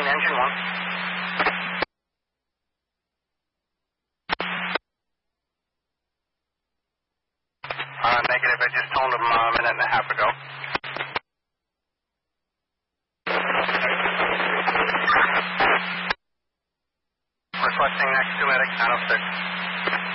engine 1. Negative. I just told him a minute and a half ago. Requesting next to medic 906.